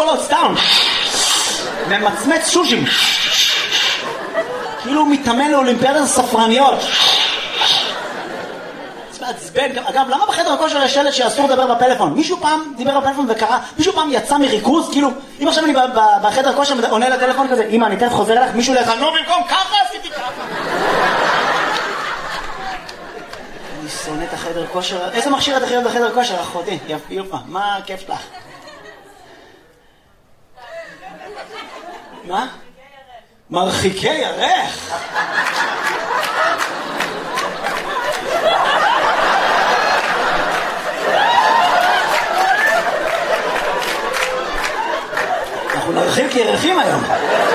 משקולות, סתם. ממצמץ שושים. כאילו הוא מתאמן לאולימפיאדת הספרניות. אגב, למה בחדר הכושר יש שלט שאסור לדבר בפלאפון? מישהו פעם דיבר בפלאפון וקרא, מישהו פעם יצא מריכוז, כאילו, אם עכשיו אני בחדר הכושר עונה לטלפון כזה, אמא, אני תכף חוזר אליך, מישהו לך, נו, במקום ככה עשיתי ככה. אני שונא את החדר כושר, איזה מכשיר את הכי בחדר כושר, אחותי? יופה, מה הכיף לך? מה? מרחיקי ירך. אנחנו נרחיק ירחים היום.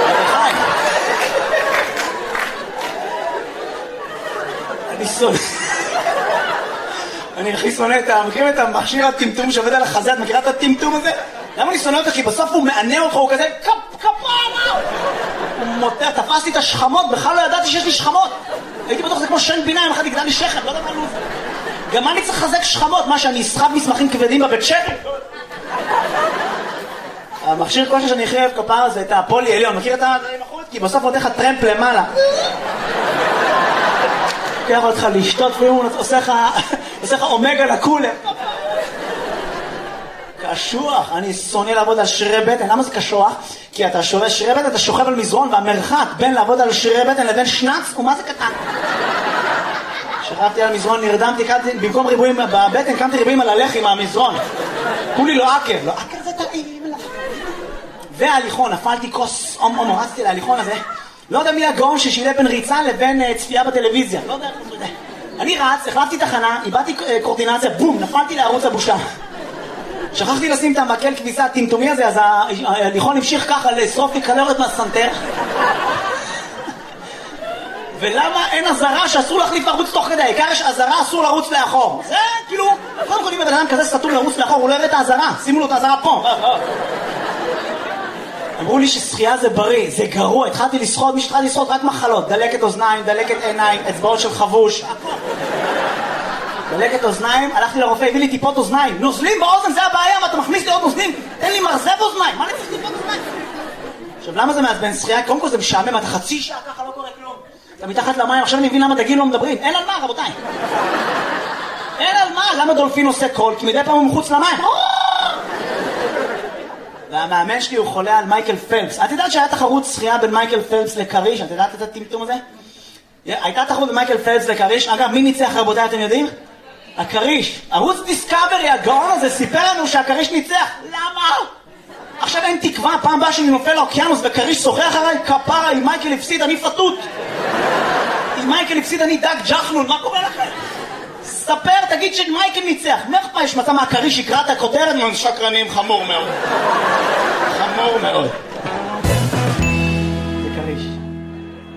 אני הכי שונא מכירים את המכשיר הטמטום שעובד על החזה, את מכירה את הטמטום הזה? למה אני שונא אותך? כי בסוף הוא מענה אותך, הוא כזה כפרה! הוא מותח, תפסתי את השכמות, בכלל לא ידעתי שיש לי שכמות. הייתי בטוח זה כמו שן ביניים, אחד יגדל לי שכם, לא יודע מה לוז. גם אני צריך לחזק שכמות, מה שאני אסחב מסמכים כבדים בבית שכם? המכשיר כושר שאני הכי אוהב כפרה זה את הפולי עליון, מכיר את הדברים החוץ? כי בסוף עוד לך טרמפ למעלה. לוקח אותך לשתות והוא עושה לך אומגה לקולר. קשוח, אני שונא לעבוד על שרירי בטן. למה זה קשוח? כי אתה שווה שרירי בטן, אתה שוכב על מזרון, והמרחק בין לעבוד על שרירי בטן לבין שנץ הוא מה זה קטן. שכבתי על מזרון, נרדמתי, במקום ריבועים בבטן, קמתי ריבועים על הלחי מהמזרון. כולי לא עקב, לא עקב זה טעים. וההליכון, נפלתי כוס, רצתי להליכון הזה. לא יודע מי הגאון ששילה בין ריצה לבין צפייה בטלוויזיה. לא יודע, אני רץ, החלפתי תחנה, איבדתי קורטינציה, בום, נפלתי לערוץ הבושה. שכחתי לשים את המקל כביסה הטמטומי הזה, אז ההליכון המשיך ככה לשרוף לי קלוריות מהסנטר. ולמה אין עזרה שאסור להחליף ערוץ תוך כדי? העיקר יש עזרה, אסור לרוץ לאחור. זה כאילו, קודם כל אם אדם כזה סתום לרוץ לאחור, הוא לא יראה את העזרה, שימו לו את העזרה פה. אמרו לי ששחייה זה בריא, זה גרוע, התחלתי לשחות, מי שהתחלתי לשחות רק מחלות, דלקת אוזניים, דלקת עיניים, אצבעות של חבוש, דלקת אוזניים, הלכתי לרופא, הביא לי טיפות אוזניים, נוזלים באוזן, זה הבעיה, מה אתה מכניס לי עוד נוזלים? תן לי מרזב אוזניים, מה אני צריך טיפות אוזניים? עכשיו למה זה מעצבן שחייה? קודם כל זה משעמם, אתה חצי שעה ככה לא קורה כלום, אתה מתחת למים, עכשיו אני מבין למה דגים לא מדברים, אין על מה רבותיי, אין על מה, למה דולפין עושה קול? כי מדי פעם הוא מחוץ למים, והמאמן שלי הוא חולה על מייקל פלפס. את יודעת שהיה תחרות שחייה בין מייקל פלפס לקריש? את יודעת את הטמטום הזה? הייתה תחרות בין מייקל פלפס לקריש. אגב, מי ניצח רבותיי, אתם יודעים? הקריש. ערוץ דיסקאברי, הגאון הזה, סיפר לנו שהקריש ניצח. למה? עכשיו אין תקווה, פעם באה שאני נופל לאוקיינוס וקריש שוחח עליי, כפרה, אם מייקל הפסיד, אני פתות. אם מייקל הפסיד, אני דג ג'חנון, מה קורה לכם? ספר, תגיד שמייקל ניצח. מה יש מצא מהקריש יקרא את הכותרת? שקרנים, חמור מאוד. חמור מאוד.